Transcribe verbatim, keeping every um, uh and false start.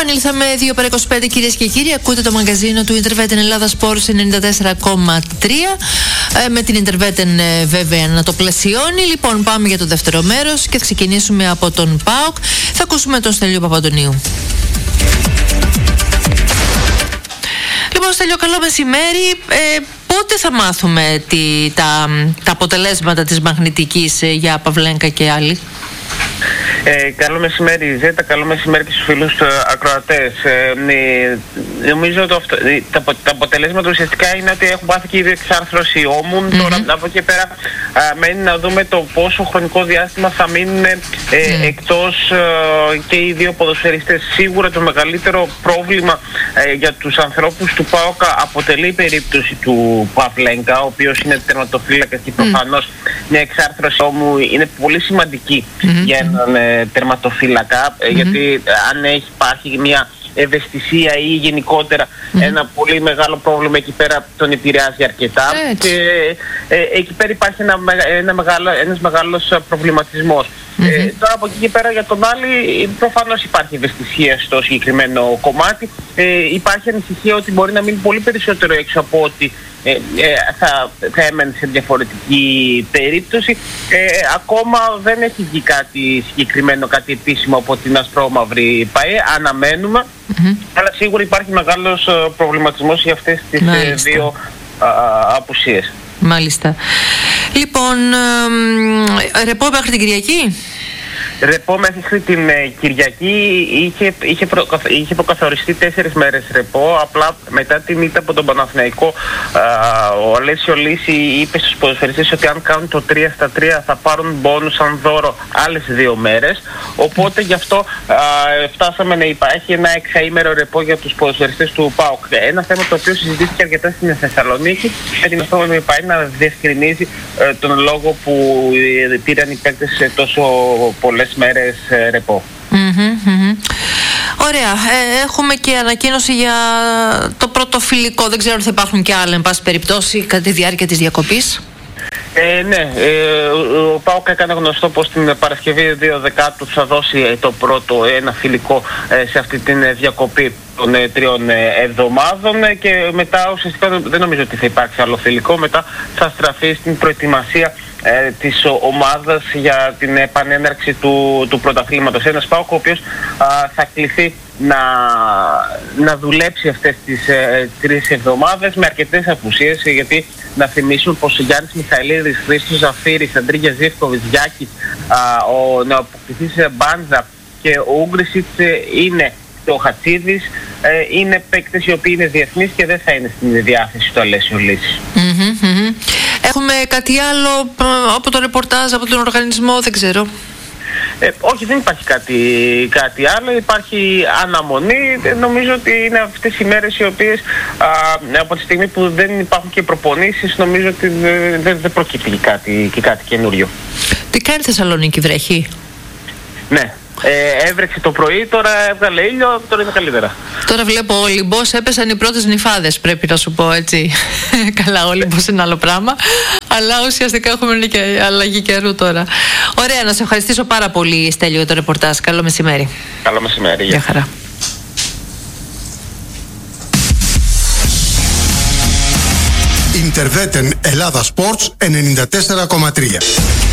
Επανήλθαμε δύο παρά είκοσι πέντε, κυρίες και κύριοι. Ακούτε το μαγκαζίνο του Interveten Ελλάδα Sports ενενήντα τέσσερα κόμμα τρία. Ε, με την Interveten ε, βέβαια να το πλαισιώνει. Λοιπόν, πάμε για το δεύτερο μέρος και θα ξεκινήσουμε από τον ΠΑΟΚ. Θα ακούσουμε τον Στέλιο Παπαντονίου. Λοιπόν, Στέλιο, καλό μεσημέρι. Ε, πότε θα μάθουμε τι, τα, τα αποτελέσματα της μαγνητικής ε, για Παυλένκα και άλλοι? Ε, καλό μεσημέρι Ζέτα, καλό μεσημέρι και στους φίλους ε, ακροατές. Ε, ε, νομίζω ότι αυτό, ε, τα, τα αποτελέσματα ουσιαστικά είναι ότι έχουν πάθει και η εξάρθρωση όμουν. Mm-hmm. Τώρα από εκεί πέρα α, μένει να δούμε το πόσο χρονικό διάστημα θα μείνουν ε, mm. εκτός ε, και οι δύο ποδοσφαιριστές. Σίγουρα το μεγαλύτερο πρόβλημα ε, για τους ανθρώπους του ΠΑΟΚ αποτελεί η περίπτωση του Παυλένκα, ο οποίος είναι τερματοφύλακας και προφανώς mm. μια εξάρθρωση όμου είναι πολύ σημαντική mm-hmm. για έναν ε, τερματοφύλακα, mm-hmm. γιατί αν έχει υπάρχει μια ευαισθησία ή γενικότερα mm-hmm. ένα πολύ μεγάλο πρόβλημα εκεί πέρα τον επηρεάζει αρκετά και ε, ε, εκεί πέρα υπάρχει ένα, ένα μεγάλο, ένας μεγάλος προβληματισμός. Mm-hmm. Ε, τώρα από εκεί και πέρα για τον άλλη προφανώς υπάρχει ευαισθησία στο συγκεκριμένο κομμάτι. Ε, υπάρχει ανησυχία ότι μπορεί να μείνει πολύ περισσότερο έξω από ότι ε, ε, θα, θα έμενε σε διαφορετική περίπτωση. Ε, ακόμα δεν έχει βγει κάτι συγκεκριμένο, κάτι επίσημο από την Ασπρόμαυρη ΠΑΕ. Αναμένουμε, mm-hmm. αλλά σίγουρα υπάρχει μεγάλος προβληματισμός για αυτές τις ε, δύο α, απουσίες. Μάλιστα. Λοιπόν, ε, ρεπό μέχρι την Κυριακή. Ρεπό μέχρι την ε, Κυριακή είχε, είχε, προ, είχε προκαθοριστεί τέσσερις μέρες ρεπό. Απλά μετά την ήττα από τον Παναθηναϊκό α, ο Αλέσιο Λύση είπε στους ποδοσφαιριστές ότι αν κάνουν το τρία στα τρία θα πάρουν μπόνους σαν δώρο άλλες δύο μέρες. Οπότε γι' αυτό α, φτάσαμε να υπάρχει ένα εξαήμερο ρεπό για τους ποδοσφαιριστές του ΠΑΟΚ. Ένα θέμα το οποίο συζητήθηκε αρκετά στην Θεσσαλονίκη με την Ασπρόμαυρη ΠΑΕ να διευκρινίζει ε, τον λόγο που ε, πήραν οι παίκτες σε τόσο πολλές μέρες ε, ρεπό. Mm-hmm, mm-hmm. Ωραία. Ε, έχουμε και ανακοίνωση για το πρώτο φιλικό. Δεν ξέρω αν θα υπάρχουν και άλλα, εν πάση περιπτώσει, κατά τη διάρκεια της διακοπής. Ε, ναι, ε, ο ΠΑΟΚ έκανε γνωστό πως την Παρασκευή δύο Δεκάτου θα δώσει το πρώτο ένα φιλικό ε, σε αυτή την διακοπή των ε, τριών ε, εβδομάδων ε, και μετά ουσιαστικά δεν νομίζω ότι θα υπάρξει άλλο φιλικό. Μετά θα στραφεί στην προετοιμασία ε, της ομάδας για την επανέναρξη του, του πρωταθλήματος. Ένας ΠΑΟΚ ο οποίος α, θα κληθεί να, να δουλέψει αυτές τις ε, τρεις εβδομάδες με αρκετές απουσίες, γιατί να θυμίσουμε πως ο Γιάννης Μιχαηλίδης, Χρήστος Ζαφύρης, Αντρίγια Ζίβκοβιτς, Γιάκης, α, ο νεοποκτηθής Μπάντζα και ο Ούγκρισιτς είναι το Χατσίδης, ε, είναι παίκτες οι οποίοι είναι διεθνείς και δεν θα είναι στην διάθεση του Αλέσιο Λύση. Mm-hmm, mm-hmm. Έχουμε κάτι άλλο από το ρεπορτάζ, από τον οργανισμό, δεν ξέρω. Ε, όχι, δεν υπάρχει κάτι, κάτι άλλο, υπάρχει αναμονή. Νομίζω ότι είναι αυτές οι μέρες οι οποίες α, από τη στιγμή που δεν υπάρχουν και προπονήσεις, νομίζω ότι δεν δε, δε προκύπτει και κάτι, και κάτι καινούριο. Τι κάνει Θεσσαλονίκη, βρέχει? Ναι. Ε, έβρεξε το πρωί, τώρα έβγαλε ήλιο, τώρα είναι καλύτερα. Τώρα βλέπω ο Ολυμπός, έπεσαν οι πρώτες νυφάδες, πρέπει να σου πω έτσι. Καλά, ο Ολυμπός είναι άλλο πράγμα, αλλά ουσιαστικά έχουμε και αλλαγή καιρού τώρα. Ωραία, να σε ευχαριστήσω πάρα πολύ, Στέλιο, για το ρεπορτάζ. Καλό μεσημέρι. Καλό μεσημέρι. Γεια χαρά. Interveten Ελλάδα Sports ενενήντα τέσσερα κόμμα τρία.